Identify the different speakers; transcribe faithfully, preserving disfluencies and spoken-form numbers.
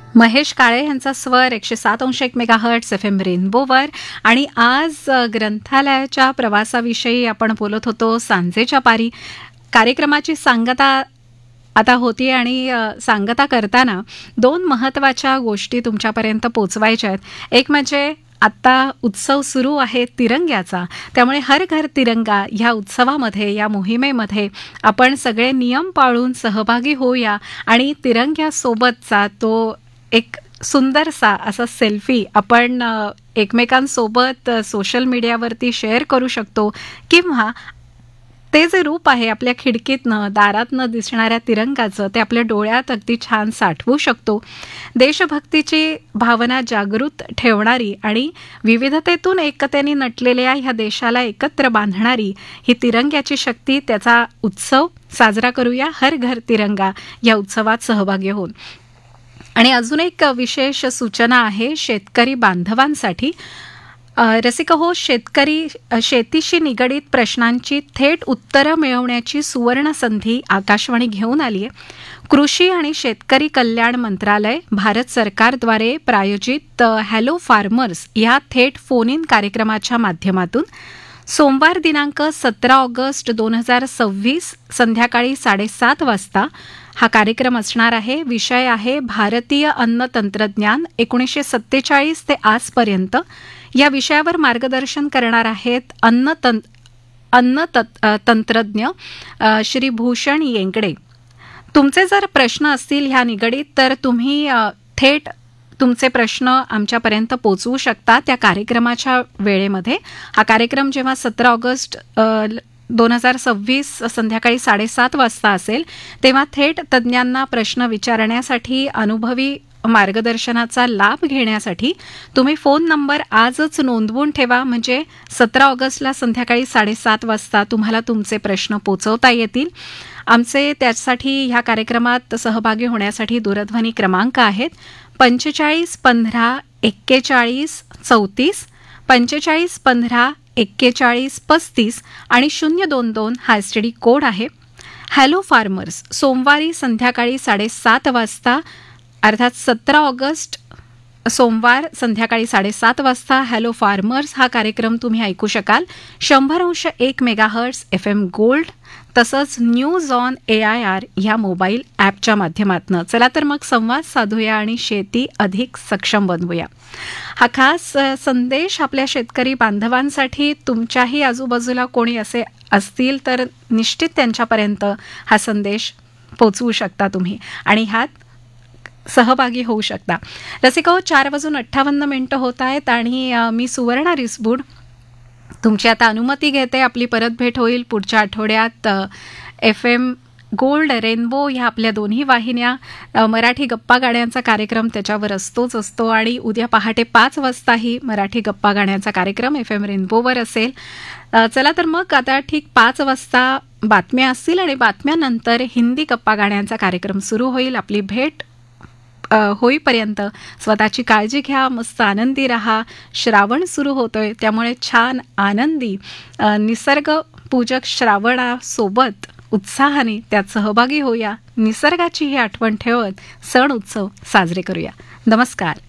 Speaker 1: महेश काळे यांचा स्वर एकशे सात अंश एक मेगाहर्ट्स एफ एम रेनबोवर. आणि आज अ, ग्रंथालयाच्या प्रवासाविषयी आपण बोलत होतो. सांजेच्या पारी कार्यक्रमाची सांगता आता होती आणि अ, सांगता करताना दोन महत्त्वाच्या गोष्टी तुमच्यापर्यंत पोचवायच्या आहेत. एक म्हणजे आत्ता उत्सव सुरू आहे तिरंग्याचा, त्यामुळे हर घर तिरंगा ह्या उत्सवामध्ये, या मोहिमेमध्ये आपण सगळे नियम पाळून सहभागी होऊया आणि तिरंग्यासोबतचा तो एक सुंदरसा असा सेल्फी आपण अ, एकमेकांसोबत अ, सोशल मीडियावरती शेअर करू शकतो, किंवा ते जे रूप आहे आपल्या खिडकीतनं दारातनं दिसणाऱ्या तिरंगाचं, ते आपल्या डोळ्यात अगदी छान साठवू शकतो. देशभक्तीची भावना जागृत ठेवणारी आणि विविधतेतून एकतेने नटलेल्या ह्या देशाला एकत्र बांधणारी ही तिरंग्याची शक्ती, त्याचा उत्सव साजरा करूया हर घर तिरंगा या उत्सवात सहभागी होऊन. आणि अजून एक विशेष सूचना आहे शेतकरी बांधवांसाठी. अ, रसिक हो, शेतकरी शेतीशी निगडीत प्रश्नांची थेट उत्तरं मिळवण्याची सुवर्ण संधी आकाशवाणी घेऊन आली आहे. कृषी आणि शेतकरी कल्याण मंत्रालय भारत सरकारद्वारे प्रायोजित अ, हॅलो फार्मर्स या थेट फोन इन कार्यक्रमाच्या माध्यमातून सोमवार दिनांक सतरा ऑगस्ट दोन हजार सव्वीस संध्याकाळी साडेसात वाजता हा कार्यक्रम असणार आहे. विषय आहे भारतीय अन्न तंत्रज्ञान एकोणीसशे सत्तेचाळीस ते आजपर्यंत. या विषयावर मार्गदर्शन करणार आहेत अन्न तं अन्न तत तंत्रज्ञ अ, श्री भूषण येंगडे. तुमचे जर प्रश्न असतील ह्या निगडीत, तर तुम्ही अ, थेट तुमचे प्रश्न आमच्यापर्यंत पोचवू शकता त्या कार्यक्रमाच्या वेळेमध्ये. हा कार्यक्रम जेव्हा सतरा ऑगस्ट दोन हजार सव्वीस संध्याकाळी साडेसात वाजता असेल, तेव्हा थेट तज्ज्ञांना प्रश्न विचारण्यासाठी, अनुभवी मार्गदर्शनाचा लाभ घेण्यासाठी तुम्ही फोन नंबर आजच नोंदवून ठेवा. म्हणजे सतरा ऑगस्टला संध्याकाळी साडेसात वाजता तुम्हाला तुमचे प्रश्न पोचवता येतील. आमचे त्यासाठी ह्या कार्यक्रमात सहभागी होण्यासाठी दूरध्वनी क्रमांक आहेत पंचेचाळीस पंधरा एक्केचाळीस चौतीस, पंचेचाळीस पंधरा एक्केचाळीस पस्तीस आणि शून्य दोन दोन हा एस टी डी कोड आहे. हॅलो फार्मर्स सोमवारी संध्याकाळी साडेसात वाजता, अर्थात सतरा ऑगस्ट सोमवार संध्याकाळी साडेसात वाजता हॅलो फार्मर्स हा कार्यक्रम तुम्ही ऐकू शकाल शंभर अंश एक मेगाहर्ट्स एफ एम गोल्ड, तसंच news on A I R ह्या मोबाईल ॲपच्या माध्यमातून. चला तर मग संवाद साधूया आणि शेती अधिक सक्षम बनवूया. हा खास अ, संदेश आपल्या शेतकरी बांधवांसाठी. तुमच्याही आजूबाजूला कोणी असे असतील तर निश्चित त्यांच्यापर्यंत हा संदेश पोचवू शकता तुम्ही आणि ह्यात सहभागी होऊ शकता. रसिको, चार वाजून अठ्ठावन्न मिनिटं होत आहेत आणि अ, मी सुवर्णा रिसबूड तुमची आता अनुमती घेते. आपली परत भेट होईल पुढच्या आठवड्यात. एफ एम गोल्ड, रेनबो ह्या आपल्या दोन्ही वाहिन्या, अ, मराठी गप्पा गाण्यांचा कार्यक्रम त्याच्यावर असतोच असतो आणि उद्या पहाटे पाच वाजताही मराठी गप्पा गाण्यांचा कार्यक्रम एफ एम रेनबोवर असेल. अ, चला तर मग आता ठीक पाच वाजता बातम्या असतील आणि बातम्यानंतर हिंदी गप्पा गाण्यांचा कार्यक्रम सुरू होईल. आपली भेट अ, होईपर्यंत स्वतःची काळजी घ्या, मस्त आनंदी राहा. श्रावण सुरू होतोय, त्यामुळे छान आनंदी अ, निसर्गपूजक श्रावणासोबत उत्साहाने त्यात सहभागी होऊया. निसर्गाची ही आठवण ठेवत सण उत्सव साजरे करूया. नमस्कार.